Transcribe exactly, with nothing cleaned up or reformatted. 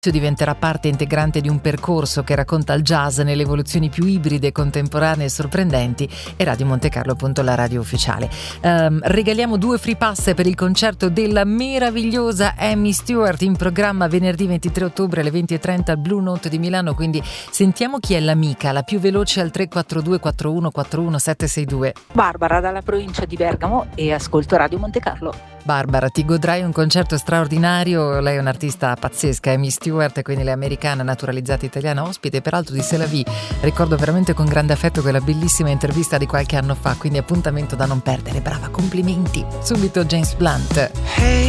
diventerà parte integrante di un percorso che racconta il jazz nelle evoluzioni più ibride, contemporanee e sorprendenti, e Radio Monte Carlo appunto la radio ufficiale. Um, regaliamo due free pass per il concerto della meravigliosa Amy Stewart in programma venerdì ventitré ottobre alle venti e trenta al Blue Note di Milano, quindi sentiamo chi è l'amica, la più veloce al tre quattro due quattro uno quattro uno sette sei due. Barbara dalla provincia di Bergamo e ascolto Radio Monte Carlo. Barbara, ti godrai un concerto straordinario, lei è un'artista pazzesca, Amy Stewart, quindi lei americana naturalizzata italiana, ospite peraltro di C'est la vie. Ricordo veramente con grande affetto quella bellissima intervista di qualche anno fa, quindi appuntamento da non perdere. Brava, complimenti. Subito James Blunt. Hey.